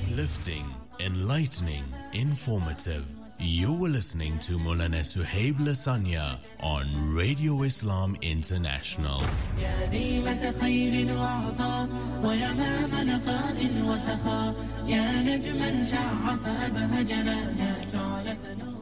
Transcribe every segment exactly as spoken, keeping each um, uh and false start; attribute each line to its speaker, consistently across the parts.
Speaker 1: Uplifting, enlightening, informative. You were listening to Maulana Suhaib Lasanya on Radio Islam International.
Speaker 2: يا ديمة خير وعطاء ويمام نقاء وسخاء يا نجما شع فأبهجنا يا شعلة نور.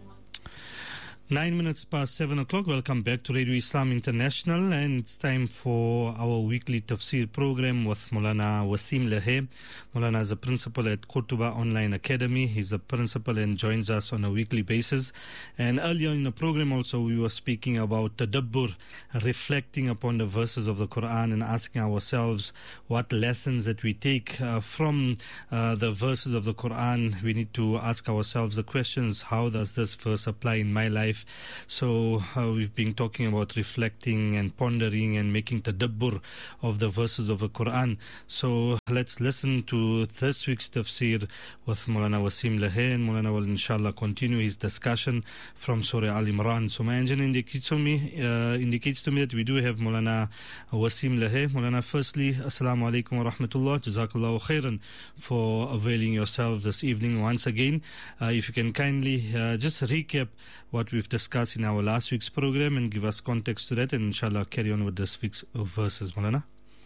Speaker 3: Nine minutes past seven o'clock. Welcome back to Radio Islam International, and it's time for our weekly tafsir program with Maulana Wasim Lahe. Maulana is a principal at Qurtuba Online Academy. He's a principal and joins us on a weekly basis. And earlier in the program also we were speaking about tadabbur, reflecting upon the verses of the Quran and asking ourselves what lessons that we take uh, from uh, the verses of the Quran. We need to ask ourselves the questions: how does this verse apply in my life? So uh, we've been talking about reflecting and pondering and making tadabbur of the verses of the Quran. So let's listen to this week's tafsir with Maulana Wasim Lahe, and Maulana will inshallah continue his discussion from Surah Al Imran. So my engine indicates to me, uh, indicates to me that we do have Maulana Wasim Lahe. Maulana, firstly, Assalamu alaikum wa rahmatullah, Jazakallahu khairan for availing yourself this evening once again. Uh, if you can kindly uh, just recap what we've discussed in our last week's program and give us context to that, and inshallah carry on with this week's verses, Maulana.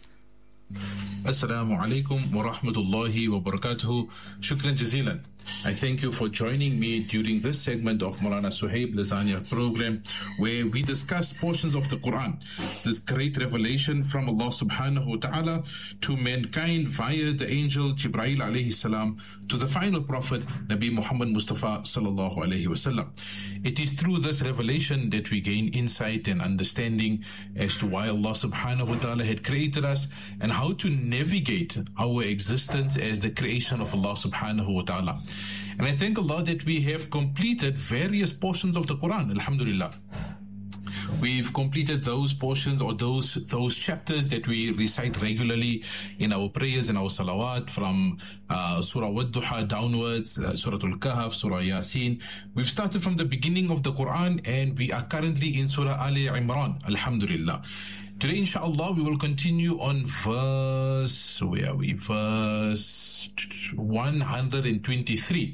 Speaker 4: Assalamu alaikum wa rahmatullahi wa barakatuhu. Shukran jazilan. I thank you for joining me during this segment of Maulana Suhaib Lasanya program, where we discuss portions of the Quran, this great revelation from Allah subhanahu wa ta'ala to mankind via the angel Jibreel alayhi salam to the final prophet Nabi Muhammad Mustafa sallallahu alayhi wasallam. It is through this revelation that we gain insight and understanding as to why Allah subhanahu wa ta'ala had created us and how to navigate our existence as the creation of Allah subhanahu wa ta'ala. And I thank Allah that we have completed various portions of the Quran, alhamdulillah. We've completed those portions or those those chapters that we recite regularly in our prayers and our salawat, from uh, Surah Wad-Duha downwards, uh, Surah Al-Kahf, Surah Yasin. We've started from the beginning of the Quran and we are currently in Surah Ali Imran, alhamdulillah. Today, inshallah, we will continue on verse, where are we? Verse one hundred twenty-three.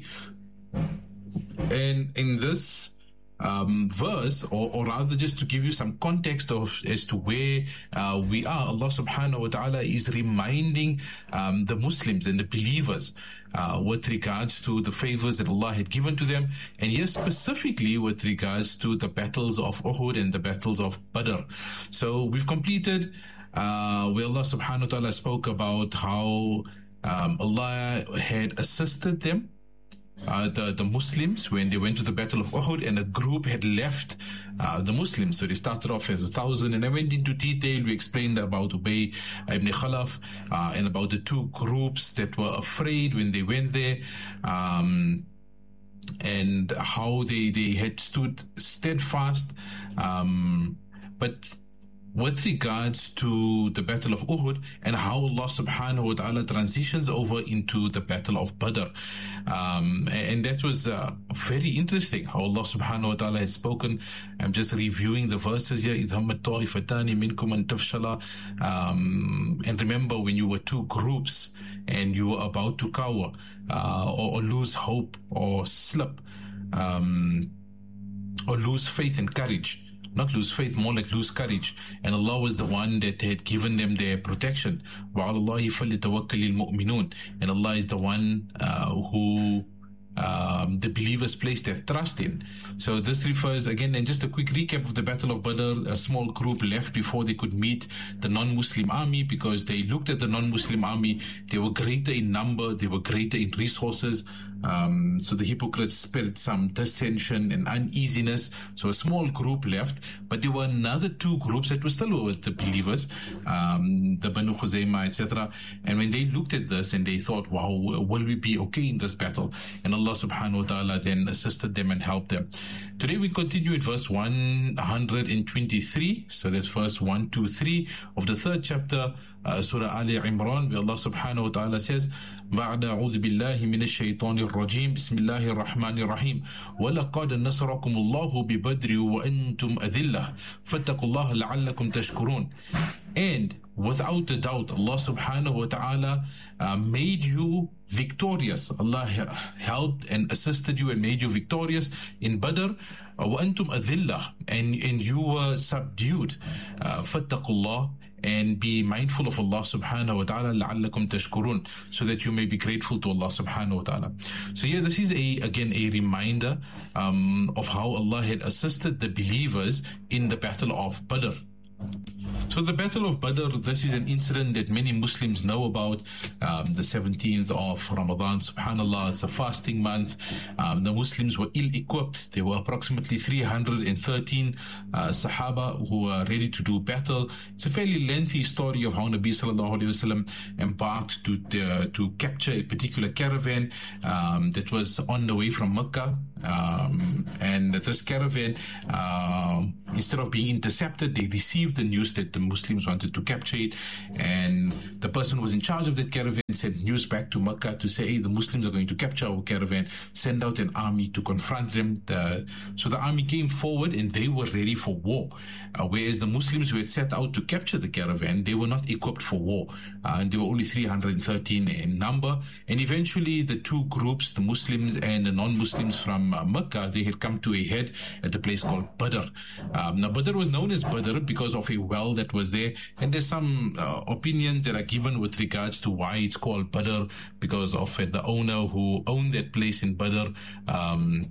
Speaker 4: And in this um, verse, or, or rather just to give you some context of as to where uh, we are, Allah subhanahu wa ta'ala is reminding um, the Muslims and the believers uh, with regards to the favors that Allah had given to them, and yes, specifically with regards to the battles of Uhud and the battles of Badr. So we've completed uh, where Allah subhanahu wa ta'ala spoke about how um, Allah had assisted them, Uh, the, the Muslims, when they went to the Battle of Uhud, and a group had left uh, the Muslims. So they started off as a thousand, and I went into detail. We explained about Ubay ibn Khalaf uh, and about the two groups that were afraid when they went there, um, and how they, they had stood steadfast. Um, but with regards to the Battle of Uhud and how Allah subhanahu wa ta'ala transitions over into the Battle of Badr. Um, and that was uh, very interesting how Allah subhanahu wa ta'ala has spoken. I'm just reviewing the verses here. إِذْ هَمَّتْ طَائِفَتَانِ مِنْكُمْ أَن تَفْشَلَا. Um, and remember when you were two groups and you were about to cower uh, or, or lose hope or slip um, or lose faith and courage. Not lose faith, more like lose courage. And Allah was the one that had given them their protection. وَعَلَى اللَّهِ فَلْيَتَوَكَّلِ الْمُؤْمِنُونَ. And Allah is the one uh, who um, the believers place their trust in. So this refers again, and just a quick recap of the Battle of Badr. A small group left before they could meet the non-Muslim army, because they looked at the non-Muslim army. They were greater in number, they were greater in resources. Um, so the hypocrites spread some dissension and uneasiness. So a small group left, but there were another two groups that were still with the believers, um, the Banu Khuzaymah, et cetera. And when they looked at this and they thought, wow, will we be okay in this battle? And Allah subhanahu wa ta'ala then assisted them and helped them. Today we continue at verse one hundred twenty-three. So that's verse one, two, three of the third chapter, uh, Surah Ali Imran, where Allah subhanahu wa ta'ala says, بَعْدَ أَعُوذُ بِاللَّهِ مِنَ الشَّيْطَانِ الرجيم بسم الله الرحمن الرحيم ولقد نصركم الله ببدر وأنتم أذلة فاتقوا الله لعلكم تشكرون. And without a doubt, Allah subhanahu wa ta'ala uh, made you victorious. Allah helped and assisted you and made you victorious in Badr. وَأَنْتُمْ أَذِلَّةٌ and, and you were subdued. Uh, فَاتَّقُوا اللَّهَ and be mindful of Allah subhanahu wa ta'ala لَعَلَّكُمْ تَشْكُرُونَ so that you may be grateful to Allah subhanahu wa ta'ala. So yeah, this is a again a reminder um, of how Allah had assisted the believers in the battle of Badr. So the Battle of Badr, this is an incident that many Muslims know about. Um, the seventeenth of Ramadan, subhanAllah, it's a fasting month. Um, the Muslims were ill-equipped. There were approximately three hundred thirteen uh, Sahaba who were ready to do battle. It's a fairly lengthy story of how Nabi sallallahu alayhi wasallam embarked to, uh, to capture a particular caravan um, that was on the way from Mecca. Um, and this caravan, uh, instead of being intercepted, they received the news that the Muslims wanted to capture it, and the person who was in charge of that caravan sent news back to Mecca to say, hey, the Muslims are going to capture our caravan, send out an army to confront them. The, so the army came forward and they were ready for war, uh, whereas the Muslims who had set out to capture the caravan, they were not equipped for war, uh, and they were only three hundred thirteen in number. And eventually the two groups, the Muslims and the non-Muslims from uh, Mecca, they had come to a head at a place called Badr. Um, now Badr was known as Badr because of a well that was there, and there's some uh, opinions that are given with regards to why it's called Badr, because of uh, the owner who owned that place in Badr. Um,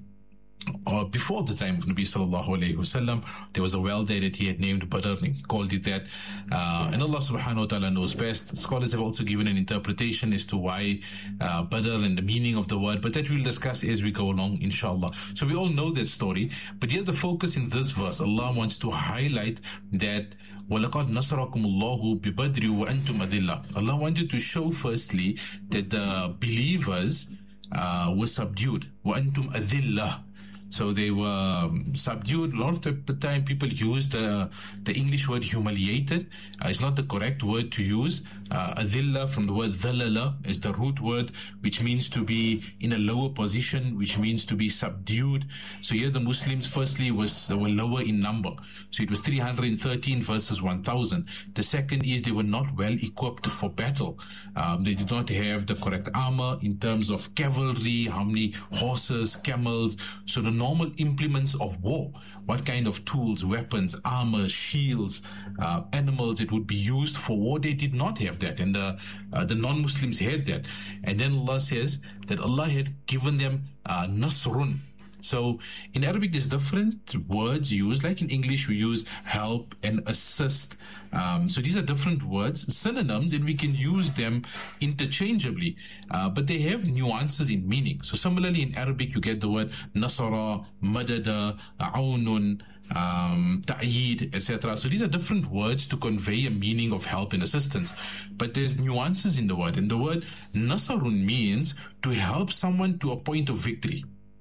Speaker 4: or before the time of Nabi sallallahu alayhi wasallam, there was a well there that he had named Badr and he called it that. Uh, and Allah subhanahu wa ta'ala knows best. Scholars have also given an interpretation as to why uh, Badr and the meaning of the word, but that we'll discuss as we go along, inshallah. So we all know that story, but yet the focus in this verse, Allah wants to highlight that وَلَقَدْ نَصَرَكُمُ اللَّهُ بِبَدْرِ وَأَنْتُمْ أَذِلَّةٌ. Allah wanted to show firstly that the believers uh, were subdued. وَأَنْتُمْ أَذِلَّةٌ. So they were um, subdued. A lot of the time people use the, the English word humiliated. Uh, it's not the correct word to use. Uh, adilla from the word dhalala is the root word, which means to be in a lower position, which means to be subdued. So here the Muslims firstly was they were lower in number. So it was three hundred thirteen versus one thousand. The second is they were not well equipped for battle. Um, they did not have the correct armor in terms of cavalry, how many horses, camels. So the normal implements of war, what kind of tools, weapons, armor, shields, uh, animals that would be used for war, they did not have that, and the uh, the non-Muslims had that. And then Allah says that Allah had given them uh, nasrun. So in Arabic there's different words used, like in English we use help and assist. Um, so these are different words, synonyms, and we can use them interchangeably, uh, but they have nuances in meaning. So similarly in Arabic you get the word nasara, madada, aunun, um, ta'yid, et cetera. So these are different words to convey a meaning of help and assistance, but there's nuances in the word. And the word nasarun means to help someone to a point of victory.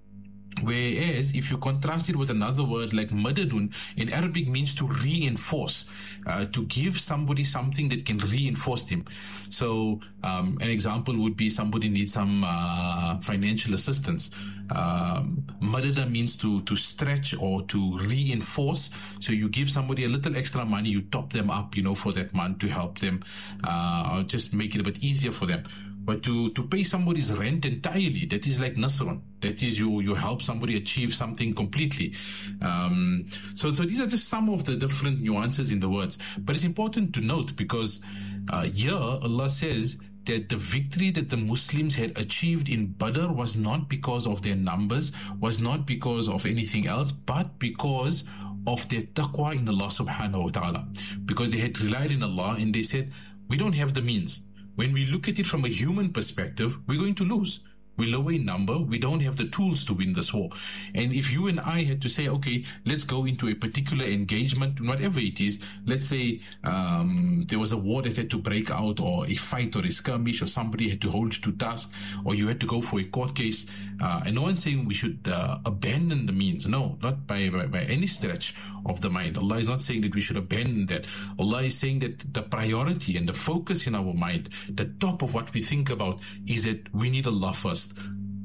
Speaker 4: Whereas if you contrast it with another word like madadun, in Arabic means to reinforce, uh, to give somebody something that can reinforce him. So um, an example would be somebody needs some uh, financial assistance. Um, madada means to, to stretch or to reinforce. So you give somebody a little extra money, you top them up, you know, for that month to help them, uh, or just make it a bit easier for them. But to, to pay somebody's rent entirely, that is like nasrun. That is you, you help somebody achieve something completely. Um, so, so these are just some of the different nuances in the words. But it's important to note because uh, here Allah says that the victory that the Muslims had achieved in Badr was not because of their numbers, was not because of anything else, but because of their taqwa in Allah subhanahu wa ta'ala. Because they had relied in Allah and they said, we don't have the means. When we look at it from a human perspective, we're going to lose. We're lower in number. We don't have the tools to win this war. And if you and I had to say, okay, let's go into a particular engagement, whatever it is, let's say um, there was a war that had to break out, or a fight or a skirmish, or somebody had to hold you to task, or you had to go for a court case. Uh, and no one's saying we should uh, abandon the means. No, not by, by, by any stretch of the mind. Allah is not saying that we should abandon that. Allah is saying that the priority and the focus in our mind, the top of what we think about, is that we need Allah first.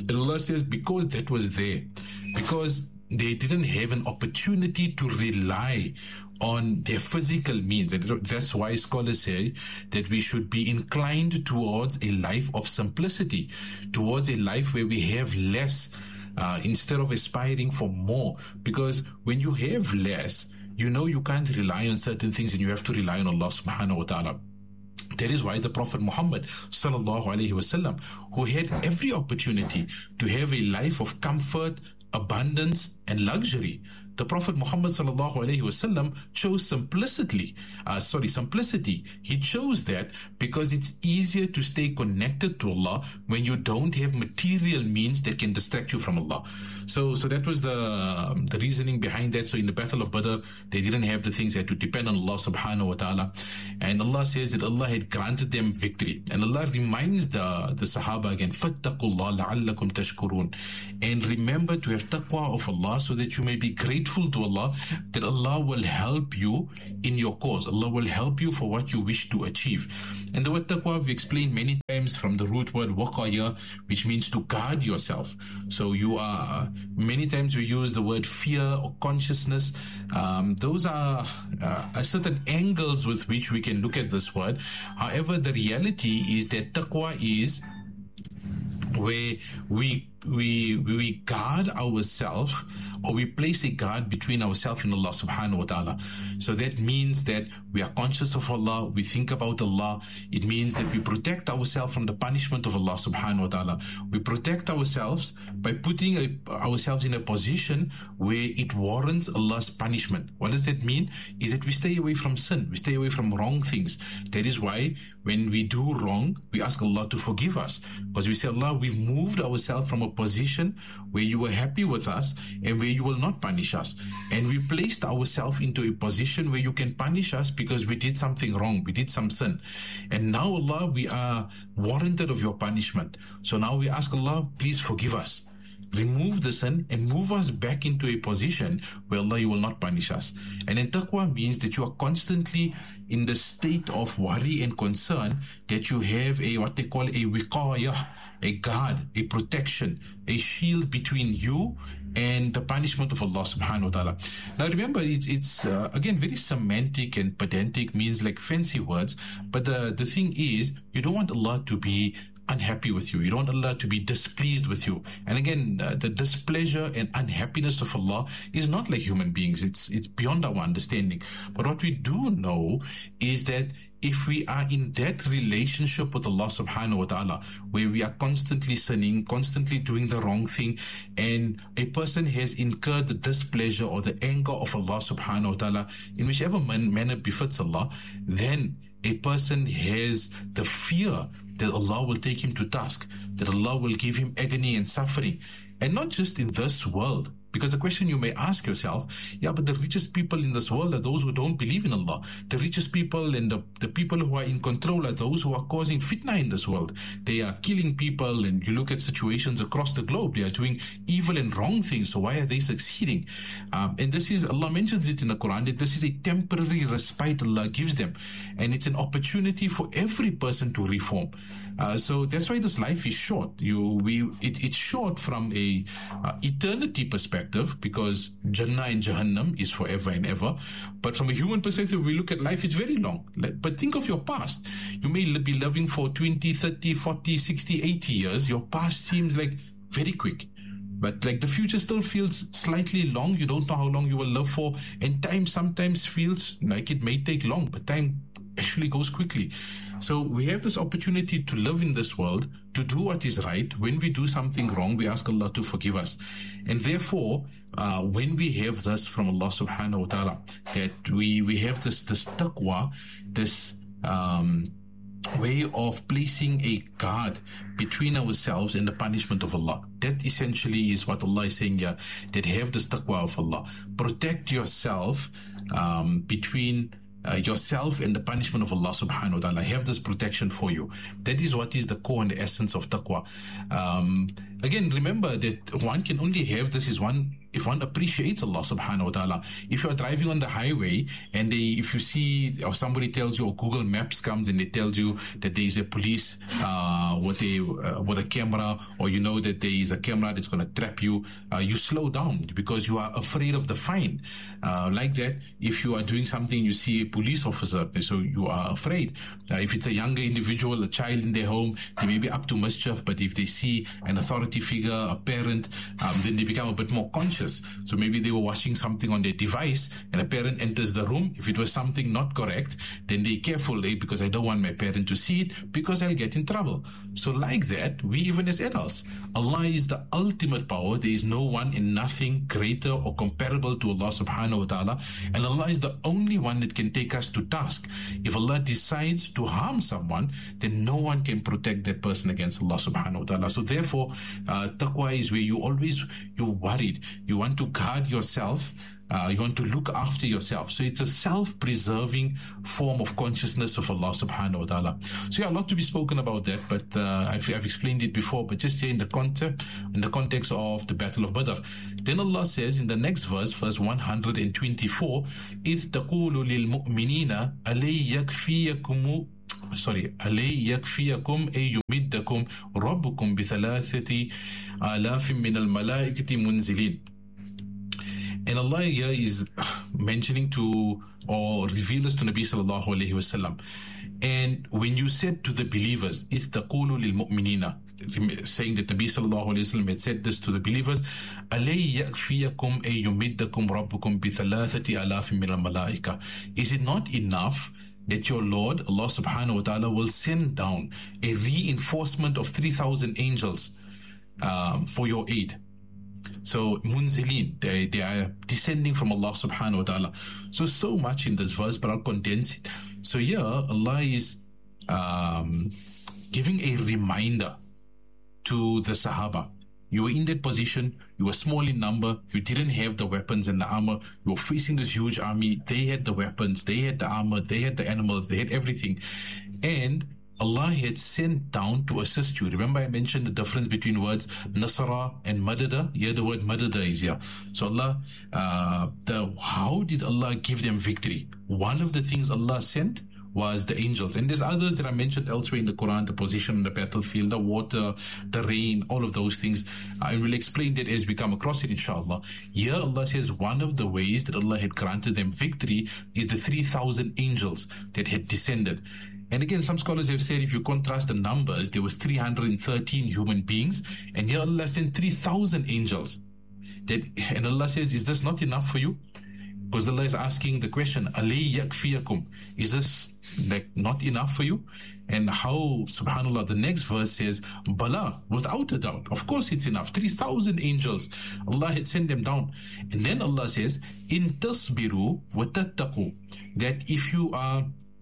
Speaker 4: And Allah says, because that was there, because they didn't have an opportunity to rely on their physical means. And that's why scholars say that we should be inclined towards a life of simplicity, towards a life where we have less uh, instead of aspiring for more. Because when you have less, you know you can't rely on certain things and you have to rely on Allah subhanahu wa ta'ala. That is why the Prophet Muhammad sallallahu alaihi wasallam, who had every opportunity to have a life of comfort, abundance and luxury, the Prophet Muhammad sallallahu alaihi wasallam chose simplicity. Uh, sorry, simplicity. He chose that because it's easier to stay connected to Allah when you don't have material means that can distract you from Allah. So, so that was the um, the reasoning behind that. So in the Battle of Badr, they didn't have the things. They had to depend on Allah subhanahu wa ta'ala. And Allah says that Allah had granted them victory. And Allah reminds the, the Sahaba again, فَاتَّقُوا اللَّهَ لَعَلَّكُمْ تَشْكُرُونَ. And remember to have taqwa of Allah so that you may be grateful to Allah, that Allah will help you in your cause. Allah will help you for what you wish to achieve. And the word taqwa we explained many times from the root word waqaya, which means to guard yourself. So you are, many times we use the word fear or consciousness. Um, those are uh, certain angles with which we can look at this word. However, the reality is that taqwa is where we we we guard ourselves, or we place a guard between ourselves and Allah subhanahu wa ta'ala. So that means that we are conscious of Allah, we think about Allah. It means that we protect ourselves from the punishment of Allah subhanahu wa ta'ala. We protect ourselves by putting a, ourselves in a position where it warrants Allah's punishment. What does that mean? Is that we stay away from sin, we stay away from wrong things. That is why when we do wrong, we ask Allah to forgive us, because we say, Allah, we've moved ourselves from a position where you were happy with us and where you will not punish us, and we placed ourselves into a position where you can punish us because we did something wrong, we did some sin, and now Allah, we are warranted of your punishment. So now we ask Allah, please forgive us, remove the sin and move us back into a position where Allah, you will not punish us. And then taqwa means that you are constantly in the state of worry and concern, that you have a what they call a wiqayah, a guard, a protection, a shield between you and the punishment of Allah subhanahu wa ta'ala. Now remember, it's, it's uh, again very semantic and pedantic, means like fancy words, but the, the thing is, you don't want Allah to be unhappy with you. You don't want Allah to be displeased with you. And again, uh, the displeasure and unhappiness of Allah is not like human beings. It's it's beyond our understanding. But what we do know is that if we are in that relationship with Allah subhanahu wa ta'ala, where we are constantly sinning, constantly doing the wrong thing, and a person has incurred the displeasure or the anger of Allah subhanahu wa ta'ala in whichever man- manner befits Allah, then a person has the fear that Allah will take him to task, that Allah will give him agony and suffering. And not just in this world. Because the question you may ask yourself, yeah, but the richest people in this world are those who don't believe in Allah. The richest people and the, the people who are in control are those who are causing fitna in this world. They are killing people, and you look at situations across the globe, they are doing evil and wrong things. So why are they succeeding? Um, and this is, Allah mentions it in the Quran, that this is a temporary respite Allah gives them. And it's an opportunity for every person to reform. Uh, so that's why this life is short. You, we, it, it's short from a uh, eternity perspective, because Jannah and Jahannam is forever and ever. But from a human perspective, we look at life, it's very long. But think of your past. You may be living for twenty, thirty, forty, sixty, eighty years. Your past seems like very quick. But like the future still feels slightly long. You don't know how long you will live for. And time sometimes feels like it may take long, but time actually goes quickly. So we have this opportunity to live in this world, to do what is right. When we do something wrong, we ask Allah to forgive us. And therefore, uh, when we have this from Allah subhanahu wa ta'ala, that we, we have this, this taqwa, this um, way of placing a guard between ourselves and the punishment of Allah. That essentially is what Allah is saying here, that have this taqwa of Allah. Protect yourself um, between Uh, yourself and the punishment of Allah subhanahu wa ta'ala. Have this protection for you. That is what is the core and the essence of taqwa. Um, again, remember that one can only have this is one if one appreciates Allah subhanahu wa ta'ala. If you are driving on the highway and they, if you see or somebody tells you, or Google Maps comes and it tells you that there is a police uh, with a uh, with a camera, or you know that there is a camera that's going to trap you, uh, you slow down because you are afraid of the fine. Uh, like that, if you are doing something, you see a police officer, so you are afraid. Uh, if it's a younger individual, a child in their home, they may be up to mischief, but if they see an authority figure, a parent, um, then they become a bit more conscious. So maybe they were watching something on their device and a parent enters the room. If it was something not correct, then they're careful, eh, because I don't want my parent to see it because I'll get in trouble. So like that, we even as adults, Allah is the ultimate power. There is no one and nothing greater or comparable to Allah subhanahu wa ta'ala. And Allah is the only one that can take us to task. If Allah decides to harm someone, then no one can protect that person against Allah subhanahu wa ta'ala. So therefore, uh, taqwa is where you always, you're worried. You want to guard yourself. Uh, you want to look after yourself. So it's a self-preserving form of consciousness of Allah subhanahu wa ta'ala. So yeah, a lot to be spoken about that, but uh, I've, I've explained it before, but just here in the context, in the context of the Battle of Badr. Then Allah says in the next verse, verse one hundred twenty-four, إِذْ تَقُولُ لِلْمُؤْمِنِينَ أَلَيْ يَكْفِيَكُمُ sorry أَلَيْ يَكْفِيَكُمْ أَيْ يُمِدَّكُمْ رَبُّكُمْ بِثَلَاثَةِ آلَافٍ مِّنَ الْمَلَائِكَةِ مُنْزِلِينَ. And Allah here is mentioning to, or reveal us to Nabi sallallahu alayhi wa sallam. And when you said to the believers, إِذْ تَقُولُ لِلْمُؤْمِنِينَ, saying that Nabi sallallahu alayhi wa sallam had said this to the believers, أَلَيْ يَكْفِيَكُمْ أَيْ يُمِدَّكُمْ رَبُّكُمْ بِثَلَاثَةِ أَلَافٍ مِّنَ الْمَلَائِكَةِ. Is it not enough that your Lord, Allah subhanahu wa ta'ala, will send down a reinforcement of three thousand angels um, for your aid? So, munzilin, they, they are descending from Allah subhanahu wa ta'ala. So, so much in this verse, but I'll condense it. So here, Allah is um, giving a reminder to the Sahaba. You were in that position, you were small in number, you didn't have the weapons and the armor, you were facing this huge army, they had the weapons, they had the armor, they had the animals, they had everything. And Allah had sent down to assist you. Remember I mentioned the difference between words Nasara and Madada? Here the word Madada is here. So Allah, uh, the, how did Allah give them victory? One of the things Allah sent was the angels. And there's others that are mentioned elsewhere in the Quran, the position on the battlefield, the water, the rain, all of those things. I will explain that as we come across it, inshallah. Here Allah says one of the ways that Allah had granted them victory is the three thousand angels that had descended. And again, some scholars have said if you contrast the numbers, there was three hundred thirteen human beings, and here Allah sent three thousand angels. That, and Allah says, is this not enough for you? Because Allah is asking the question, أَلَيْ يَكْفِيَكُمْ? Is this like not enough for you? And how, subhanAllah, the next verse says, Bala, without a doubt. Of course it's enough. three thousand angels. Allah had sent them down. And then Allah says, إِن تَصْبِرُوا وَتَتَّقُوا. That if you are...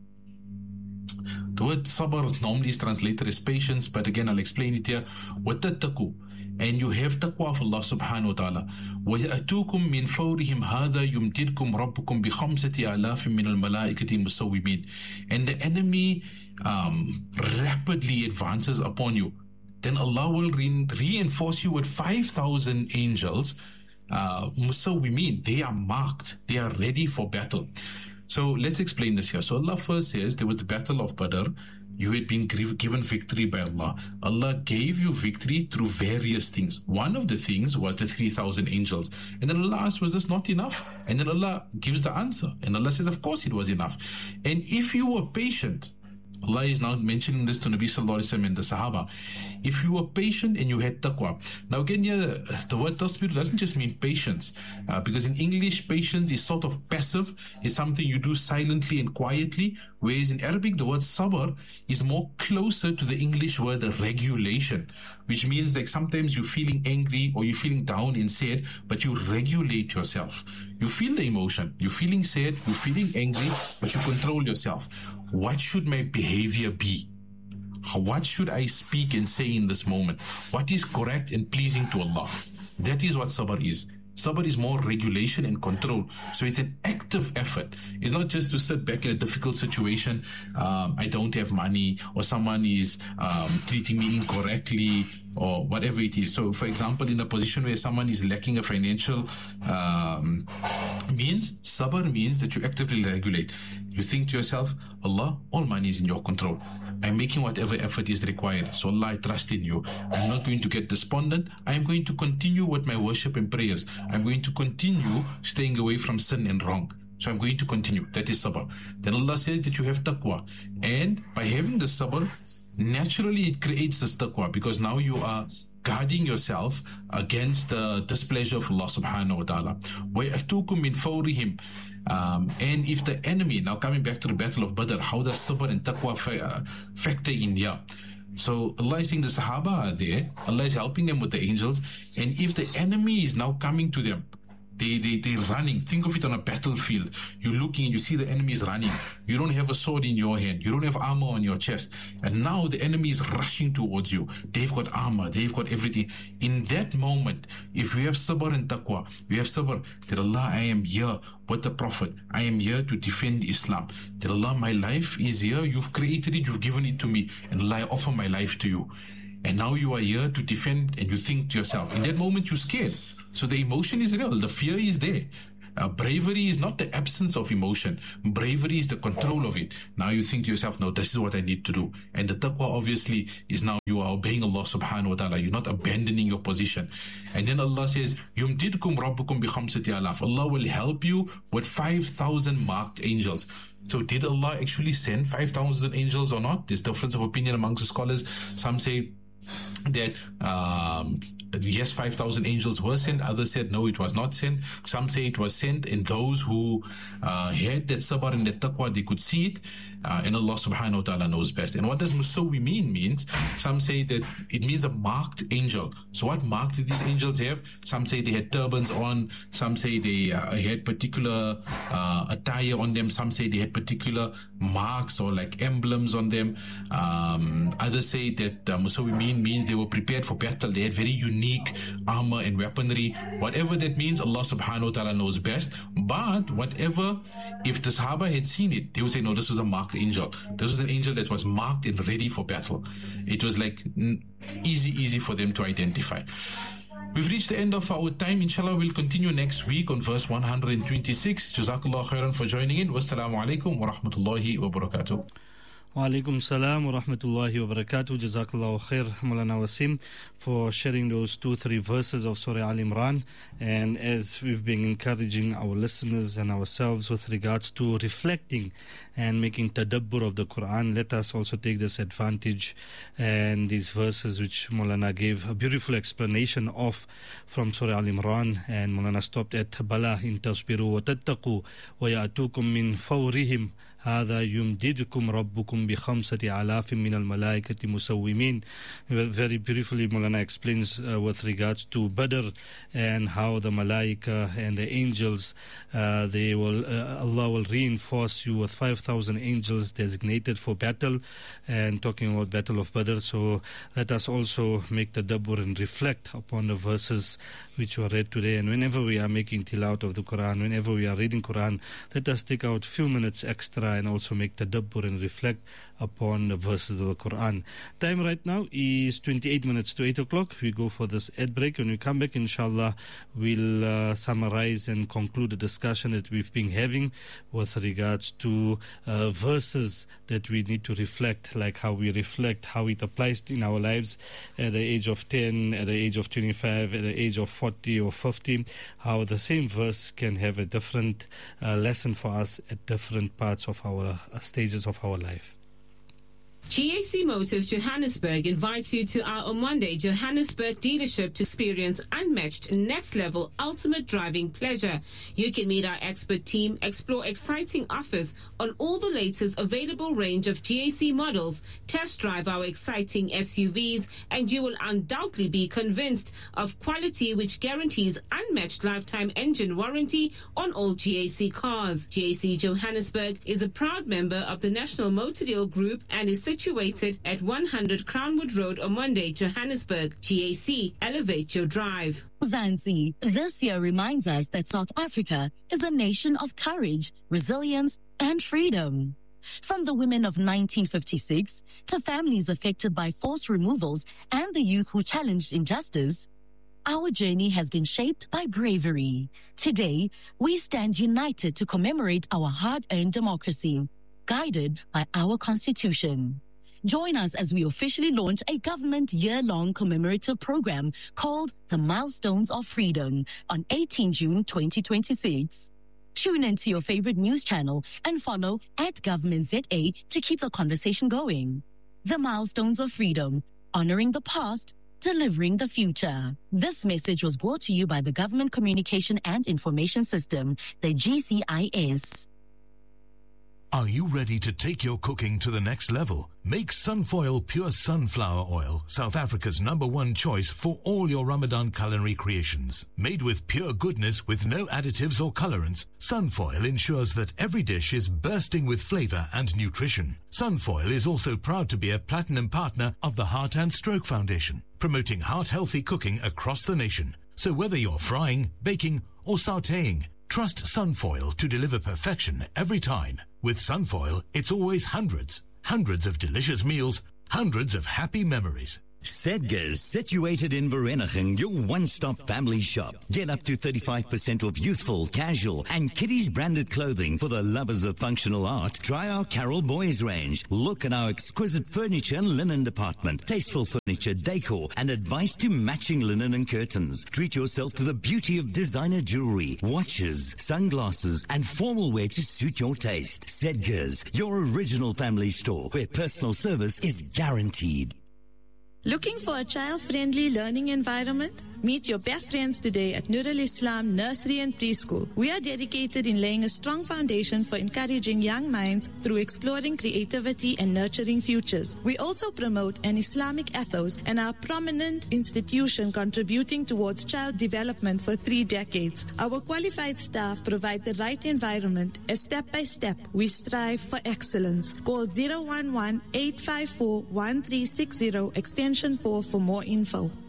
Speaker 4: The word sabr normally is translated as patience, but again I'll explain it here. وَتَتَّقُوا. And you have taqwa of Allah subhanahu wa ta'ala. وَيَأْتُوكُم مِّن فَوْرِهِمْ هَذَا يُمْدِدْكُمْ رَبُّكُمْ بِخَمْسَةِ آلَافٍ مِّنَ الْمَلَائِكَةِ مُسَوِّمِينَ. And the enemy um, rapidly advances upon you. Then Allah will re- reinforce you with five thousand angels. Uh, Musawwimin, they are marked. They are ready for battle. So let's explain this here. So Allah first says there was the battle of Badr. You had been given victory by Allah. Allah gave you victory through various things. One of the things was the three thousand angels. And then Allah asked, was this not enough? And then Allah gives the answer. And Allah says, of course it was enough. And if you were patient, Allah is now mentioning this to Nabi Sallallahu Alaihi Wasallam and the Sahaba. If you were patient and you had taqwa. Now again, yeah, the word tasbir doesn't just mean patience. Uh, because in English, patience is sort of passive. It's something you do silently and quietly. Whereas in Arabic, the word sabr is more closer to the English word regulation. Which means like sometimes you're feeling angry or you're feeling down and sad, but you regulate yourself. You feel the emotion. You're feeling sad, you're feeling angry, but you control yourself. What should my behavior be? What should I speak and say in this moment? What is correct and pleasing to Allah? That is what sabr is. Sabr is more regulation and control. So it's an active effort. It's not just to sit back in a difficult situation. Um, I don't have money, or someone is um, treating me incorrectly, or whatever it is. So, for example, in a position where someone is lacking a financial um, means, sabr means that you actively regulate. You think to yourself, Allah, all money is in your control. I'm making whatever effort is required. So Allah, I trust in you. I'm not going to get despondent. I'm going to continue with my worship and prayers. I'm going to continue staying away from sin and wrong. So I'm going to continue. That is sabr. Then Allah says that you have taqwa. And by having the sabr, naturally it creates this taqwa, because now you are guarding yourself against the displeasure of Allah subhanahu wa ta'ala. وَيَأْتُوكُم مِّن فَوْرِهِمْ Um, and if the enemy, now coming back to the battle of Badr, how does sabr and taqwa fa- uh, factor in here? So Allah is saying the Sahaba are there, Allah is helping them with the angels, and if the enemy is now coming to them, They, they, they're running. Think of it on a battlefield. You're looking and you see the enemy is running. You don't have a sword in your hand. You don't have armor on your chest. And now the enemy is rushing towards you. They've got armor. They've got everything. In that moment, if you have sabr and taqwa, you have sabr that Allah, I am here with the Prophet. I am here to defend Islam. That Allah, my life is here. You've created it. You've given it to me. And Allah, I offer my life to you. And now you are here to defend, and you think to yourself, in that moment you're scared. So the emotion is real. The fear is there. Uh, bravery is not the absence of emotion. Bravery is the control of it. Now you think to yourself, no, this is what I need to do. And the taqwa obviously is now you are obeying Allah subhanahu wa ta'ala. You're not abandoning your position. And then Allah says, Yumdidkum rabbukum bi khamsati alaf. Allah will help you with five thousand marked angels. So did Allah actually send five thousand angels or not? There's difference of opinion amongst the scholars. Some say that um, yes, five thousand angels were sent. Others said no, it was not sent. Some say it was sent, and those who uh, had that sabr and that taqwa, they could see it. Uh, and Allah subhanahu wa ta'ala knows best. And what does musawwi mean means? Some say that it means a marked angel. So what mark did these angels have? Some say they had turbans on. Some say they uh, had particular uh, attire on them. Some say they had particular marks or like emblems on them. Um, others say that uh, musawwi mean means they were prepared for battle. They had very unique armor and weaponry. Whatever that means, Allah subhanahu wa ta'ala knows best. But whatever, if the Sahaba had seen it, they would say, no, this was a marked angel. This was an angel that was marked and ready for battle. It was like easy, easy for them to identify. We've reached the end of our time. Inshallah, we'll continue next week on verse one hundred twenty-six. Jazakallah khairan for joining in. Wassalamu alaikum wa rahmatullahi wa barakatuh.
Speaker 3: Wa alaikum salam wa rahmatullahi wa barakatuh. Jazakallahu khair, Maulana Wasim, for sharing those two, three verses of Surah Al Imran. And as we've been encouraging our listeners and ourselves with regards to reflecting and making tadabbur of the Quran, let us also take this advantage and these verses which Maulana gave a beautiful explanation of from Surah Al Imran. And Maulana stopped at Bala in tasbiru wa tattaqu wa ya'tukum min fawrihim هذا يمددكم ربكم بخمسة آلاف من الملائكة مسومين. Very beautifully Maulana explains uh, with regards to Badr and how the malaika and the angels, uh, they will uh, Allah will reinforce you with five thousand angels designated for battle, and talking about Battle of Badr. So let us also make the tadabbur and reflect upon the verses which were read today. And whenever we are making tilawat of the Quran, whenever we are reading Quran, let us take out a few minutes extra and also make tadabbur and reflect upon the verses of the Quran. Time right now is twenty-eight minutes to eight o'clock. We go for this ad break. When we come back, inshallah, we'll uh, summarize and conclude the discussion that we've been having with regards to uh, verses that we need to reflect, like how we reflect, how it applies in our lives at the age of ten, at the age of twenty-five, at the age of forty or fifty, how the same verse can have a different uh, lesson for us at different parts of our uh, stages of our life.
Speaker 5: G A C Motors Johannesburg invites you to our Omonde Johannesburg dealership to experience unmatched next-level ultimate driving pleasure. You can meet our expert team, explore exciting offers on all the latest available range of G A C models, test drive our exciting S U Vs, and you will undoubtedly be convinced of quality which guarantees unmatched lifetime engine warranty on all G A C cars. G A C Johannesburg is a proud member of the National Motor Deal Group and is situated situated at one hundred Crownwood Road, Omonde, Johannesburg. G A C, elevate your drive.
Speaker 6: Zanzi, this year reminds us that South Africa is a nation of courage, resilience, and freedom. From the women of nineteen fifty-six to families affected by forced removals and the youth who challenged injustice, our journey has been shaped by bravery. Today, we stand united to commemorate our hard-earned democracy, guided by our Constitution. Join us as we officially launch a government year-long commemorative program called the Milestones of Freedom on eighteenth June twenty twenty-six. Tune into your favorite news channel and follow at Government Z A to keep the conversation going. The Milestones of Freedom, honoring the past, delivering the future. This message was brought to you by the Government Communication and Information System, the G C I S.
Speaker 7: Are you ready to take your cooking to the next level? Make Sunfoil Pure Sunflower Oil, South Africa's number one choice for all your Ramadan culinary creations. Made with pure goodness with no additives or colorants, Sunfoil ensures that every dish is bursting with flavor and nutrition. Sunfoil is also proud to be a platinum partner of the Heart and Stroke Foundation, promoting heart-healthy cooking across the nation. So whether you're frying, baking, or sautéing, trust Sunfoil to deliver perfection every time. With Sunfoil, it's always hundreds, hundreds of delicious meals, hundreds of happy memories.
Speaker 8: Sedgars, situated in Vereeniging, your one-stop family shop. Get up to thirty-five percent off youthful, casual, and kiddies branded clothing for the lovers of functional art. Try our Carol Boys range. Look at our exquisite furniture and linen department. Tasteful furniture, decor, and advice to matching linen and curtains. Treat yourself to the beauty of designer jewelry, watches, sunglasses, and formal wear to suit your taste. Sedgars, your original family store, where personal service is guaranteed.
Speaker 9: Looking for a child-friendly learning environment? Meet your best friends today at Nur al-Islam Nursery and Preschool. We are dedicated in laying a strong foundation for encouraging young minds through exploring creativity and nurturing futures. We also promote an Islamic ethos and are a prominent institution contributing towards child development for three decades. Our qualified staff provide the right environment as step by step we strive for excellence. Call zero one one, eight five four, one three six zero extension four for more info.